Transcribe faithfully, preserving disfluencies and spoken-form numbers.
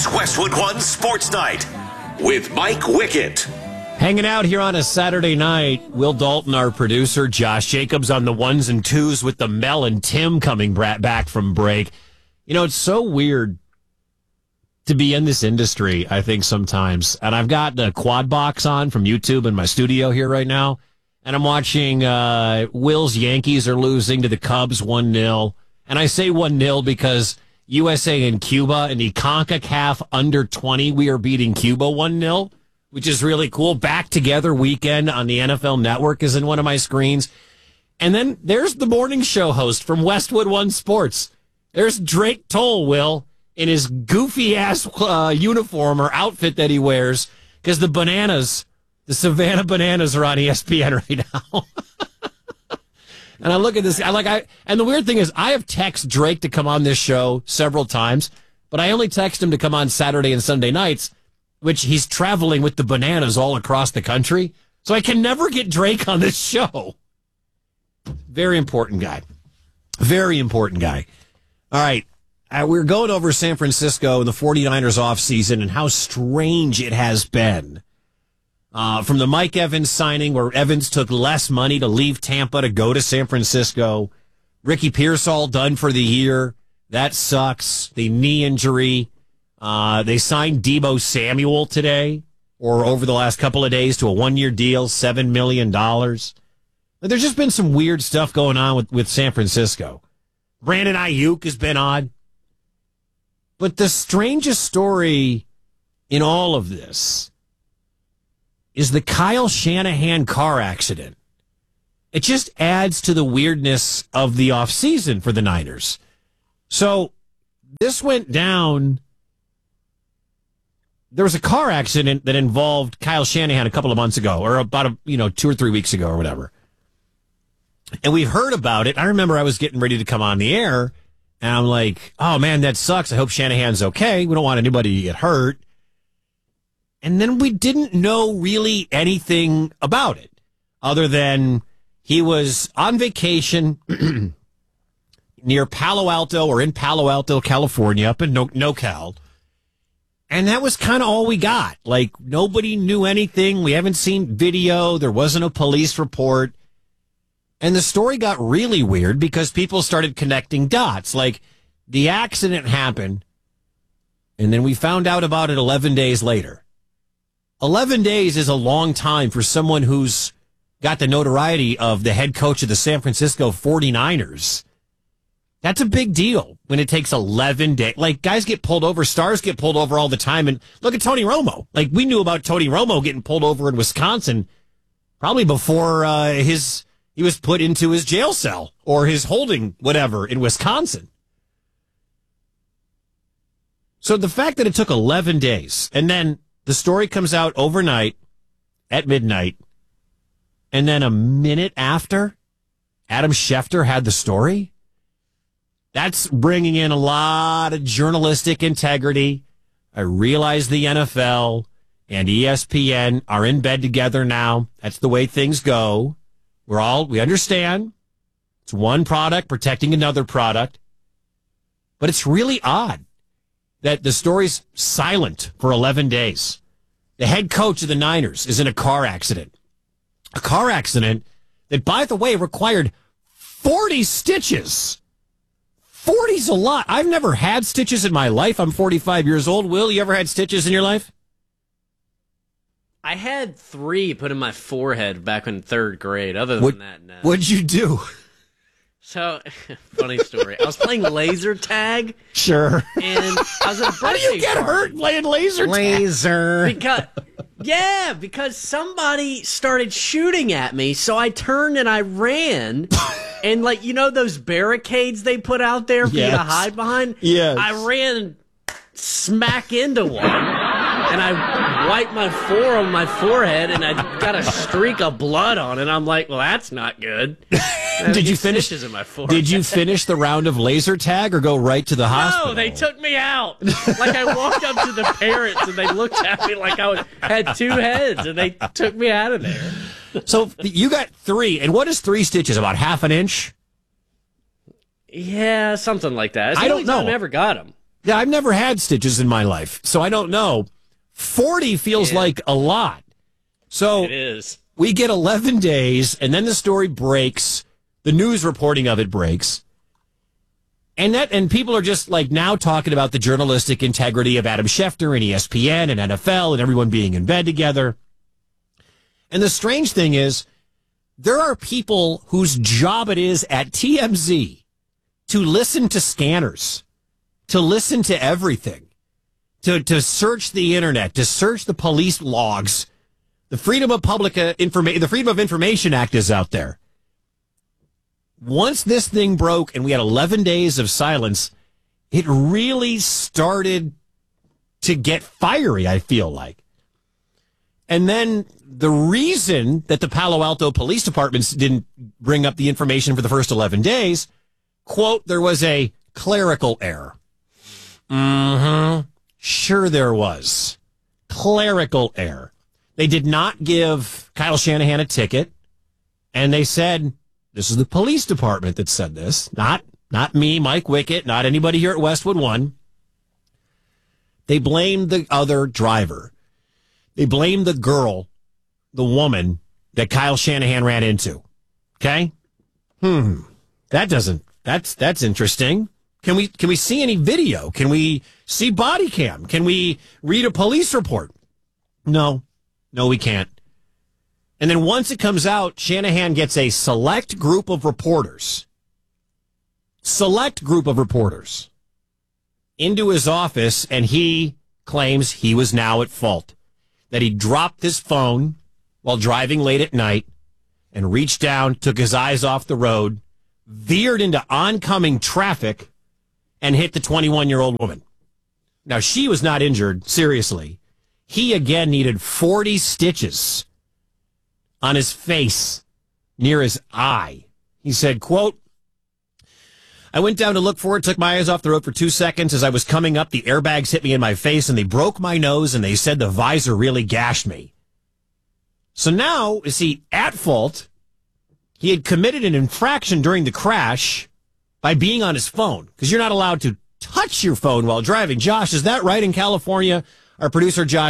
It's Westwood One Sports Night with Mike Wickett. Hanging out here on a Saturday night, Will Dalton, our producer, Josh Jacobs on the ones and twos with the Mel and Tim coming back from break. You know, it's so weird to be in this industry, I think, sometimes. And I've got the quad box on from YouTube in my studio here right now, and I'm watching uh, Will's Yankees are losing to the Cubs one nil. And I say one nil because U S A and Cuba in the CONCACAF under twenty, we are beating Cuba one nil, which is really cool. Back Together weekend on the N F L Network is in one of my screens. And then there's the morning show host from Westwood One Sports. There's Drake Toll, Will, in his goofy-ass uh, uniform or outfit that he wears, because the Bananas, the Savannah Bananas are on E S P N right now. And I look at this, I like I, and the weird thing is, I have texted Drake to come on this show several times, but I only text him to come on Saturday and Sunday nights, which he's traveling with the Bananas all across the country. So I can never get Drake on this show. Very important guy. Very important guy. All right. Uh, we're going over San Francisco and the 49ers offseason and how strange it has been. Uh, from the Mike Evans signing, where Evans took less money to leave Tampa to go to San Francisco. Ricky Pearsall done for the year. That sucks. The knee injury. Uh, they signed Deebo Samuel today, or over the last couple of days, to a one-year deal, seven million dollars. There's just been some weird stuff going on with, with San Francisco. Brandon Ayuk has been odd. But the strangest story in all of this is the Kyle Shanahan car accident. It just adds to the weirdness of the offseason for the Niners. So this went down. There was a car accident that involved Kyle Shanahan a couple of months ago, or about a, you know, two or three weeks ago or whatever. And we've heard about it. I remember I was getting ready to come on the air, and I'm like, oh man, that sucks. I hope Shanahan's okay. We don't want anybody to get hurt. And then we didn't know really anything about it, other than he was on vacation near Palo Alto, or in Palo Alto, California, up in no- NoCal. And that was kind of all we got. Like, nobody knew anything. We haven't seen video. There wasn't a police report. And the story got really weird because people started connecting dots. Like, the accident happened, and then we found out about it eleven days later. eleven days is a long time for someone who's got the notoriety of the head coach of the San Francisco 49ers. That's a big deal when it takes eleven days. Like, guys get pulled over, stars get pulled over all the time. And look at Tony Romo. Like, we knew about Tony Romo getting pulled over in Wisconsin probably before uh, his he was put into his jail cell or his holding whatever in Wisconsin. So the fact that it took eleven days, and then the story comes out overnight at midnight, and then a minute after, Adam Schefter had the story. That's bringing in a lot of journalistic integrity. I realize the N F L and E S P N are in bed together now. That's the way things go. We're all, we understand. It's one product protecting another product. But it's really odd that the story's silent for eleven days. The head coach of the Niners is in a car accident. A car accident that, by the way, required forty stitches. forty's a lot. I've never had stitches in my life. I'm forty-five years old. Will, you ever had stitches in your life? I had three put in my forehead back in third grade. Other than what, that, no. What'd you do? So, funny story. I was playing laser tag. Sure. And I was at a birthday How do you get party. hurt playing laser tag? Laser. Because, yeah, because somebody started shooting at me, so I turned and I ran. And, like, you know those barricades they put out there for Yes. you to hide behind? Yes. I ran smack into one, and I wiped my forearm on my forehead, and I got a streak of blood on it. I'm like, well, that's not good. Did you finish? Stitches in my forehead. Did you finish the round of laser tag or go right to the hospital? No, they took me out. Like, I walked up to the parents, and they looked at me like I was, had two heads, and they took me out of there. So you got three, and what is three stitches? About half an inch? Yeah, something like that. It's the I don't only time know. I ever got them. Yeah, I've never had stitches in my life, so I don't know. forty feels Yeah. like a lot. So It is. we get eleven days, and then the story breaks. The news reporting of it breaks. And that, and people are just like now talking about the journalistic integrity of Adam Schefter and E S P N and N F L and everyone being in bed together. And the strange thing is, there are people whose job it is at T M Z to listen to scanners, to listen to everything, to, to search the internet, to search the police logs. The Freedom of Public uh, Informa- the Freedom of Information Act is out there. Once this thing broke and we had eleven days of silence, it really started to get fiery, I feel like. And then the reason that the Palo Alto Police Department didn't bring up the information for the first eleven days, quote, there was a clerical error. Mm-hmm. Sure there was. Clerical error. They did not give Kyle Shanahan a ticket, and they said, this is the police department that said this, not not me, Mike Wickett, not anybody here at Westwood One. They blamed the other driver. They blamed the girl, the woman that Kyle Shanahan ran into. Okay? Hmm. That doesn't, that's, that's interesting. Can we, can we see any video? Can we see body cam? Can we read a police report? No. No, we can't. And then once it comes out, Shanahan gets a select group of reporters, select group of reporters into his office, and he claims he was now at fault, that he dropped his phone while driving late at night and reached down, took his eyes off the road, veered into oncoming traffic, and hit the twenty-one-year-old woman. Now, she was not injured, seriously. He again needed forty stitches on his face, near his eye. He said, quote, I went down to look for it, took my eyes off the road for two seconds. As I was coming up, the airbags hit me in my face, and they broke my nose, and they said the visor really gashed me. So now, is he at fault? He had committed an infraction during the crash by being on his phone, because you're not allowed to touch your phone while driving. Josh, is that right in California? Our producer, Josh,